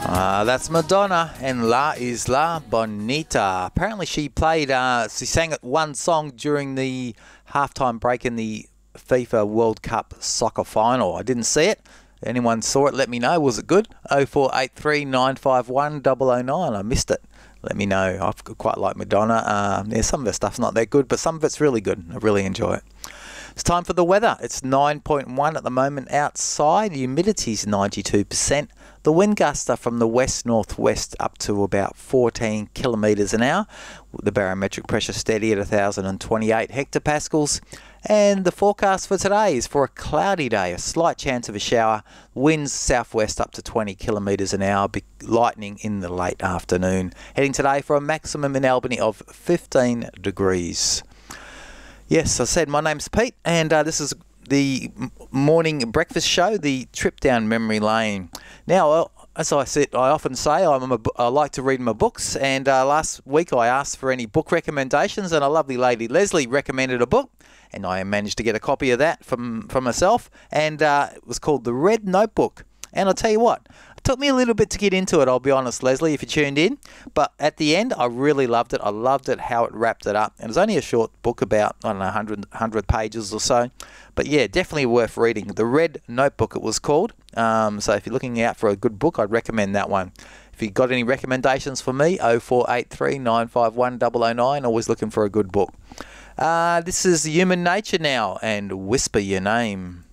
That's Madonna and La Isla Bonita. Apparently she sang one song during the halftime break in the FIFA World Cup soccer final. I didn't see it. Anyone saw it, let me know. Was it good? 0483 951 009. I missed it. Let me know. I quite like Madonna. Some of her stuff's not that good, but some of it's really good. I really enjoy it. It's time for the weather. It's 9.1 at the moment outside. Humidity's 92%. The wind gusts are from the west-northwest up to about 14 kilometres an hour. The barometric pressure steady at 1,028 hectopascals. And the forecast for today is for a cloudy day, a slight chance of a shower. Winds southwest up to 20 kilometres an hour, lightning in the late afternoon. Heading today for a maximum in Albany of 15 degrees. Yes, I said my name's Pete, and this is the morning breakfast show, the trip down memory lane. Now, as I said, I often say I like to read my books, and last week I asked for any book recommendations, and a lovely lady, Leslie, recommended a book, and I managed to get a copy of that from myself, and it was called The Red Notebook. And I'll tell you what, it took me a little bit to get into it, I'll be honest, Leslie, if you tuned in. But at the end, I really loved it. I loved it, how it wrapped it up. And it was only a short book, about, 100 pages or so. But yeah, definitely worth reading. The Red Notebook, it was called. So if you're looking out for a good book, I'd recommend that one. If you've got any recommendations for me, 0483 951 009. Always looking for a good book. This is Human Nature now, and Whisper Your Name.